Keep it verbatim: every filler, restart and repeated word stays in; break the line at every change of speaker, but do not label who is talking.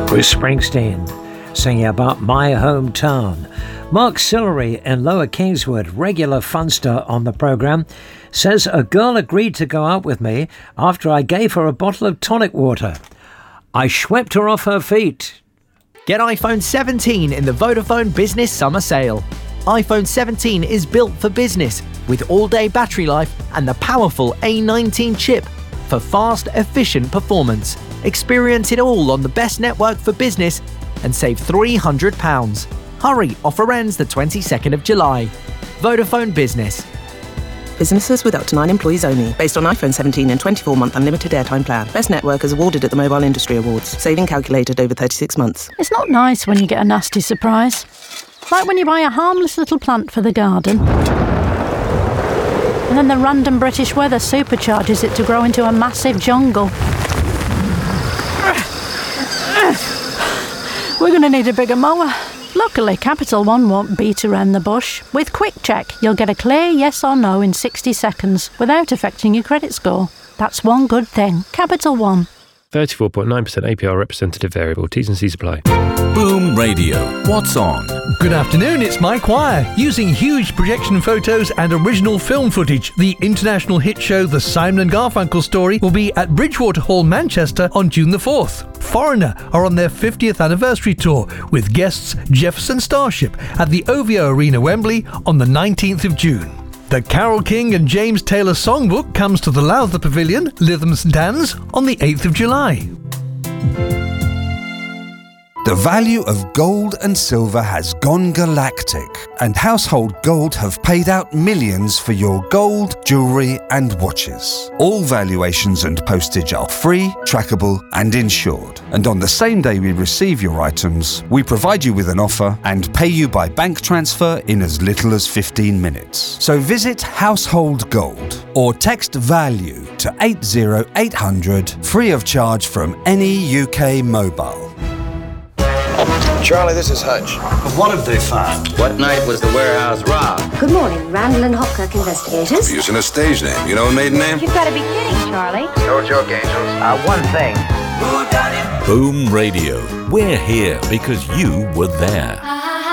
Bruce Springsteen singing about my hometown. Mark Sillery in Lower Kingswood, regular funster on the programme, says a girl agreed to go out with me after I gave her a bottle of tonic water. I swept her off her feet.
Get iPhone seventeen in the Vodafone Business Summer Sale. iPhone seventeen is built for business with all-day battery life and the powerful A nineteen chip for fast, efficient performance. Experience it all on the best network for business and save three hundred pounds. Hurry, offer ends the twenty-second of July. Vodafone Business.
Businesses with up to nine employees only. Based on iPhone seventeen and twenty-four month unlimited airtime plan. Best network is awarded at the Mobile Industry Awards. Saving calculated over thirty-six months.
It's not nice when you get a nasty surprise. Like when you buy a harmless little plant for the garden. And then the random British weather supercharges it to grow into a massive jungle. We're going to need a bigger mower. Luckily, Capital One won't beat around the bush. With Quick Check, you'll get a clear yes or no in sixty seconds without affecting your credit score. That's one good thing. Capital One.
thirty-four point nine percent A P R representative variable. T's and C's apply.
Boom Radio. What's on?
Good afternoon, it's Mike Wire. Using huge projection photos and original film footage, the international hit show The Simon and Garfunkel Story will be at Bridgewater Hall, Manchester on June the fourth. Foreigner are on their fiftieth anniversary tour with guests Jefferson Starship at the Ovio Arena, Wembley on the nineteenth of June. The Carole King and James Taylor Songbook comes to the Lowther Pavilion, Lytham St Anne's, on the eighth of July.
The value of gold and silver has gone galactic, and Household Gold have paid out millions for your gold, jewellery and watches. All valuations and postage are free, trackable and insured. And on the same day we receive your items, we provide you with an offer and pay you by bank transfer in as little as fifteen minutes. So visit Household Gold or text VALUE to eight zero eight hundred, free of charge from any U K mobile.
Charlie, this is Hutch.
What have they found?
What night was the warehouse robbed?
Good morning, Randall and Hopkirk investigators.
Using a stage name. You know a maiden name?
You've got to be kidding, Charlie.
No joke, Angels.
Uh, one thing.
Boom Radio. We're here because you were there.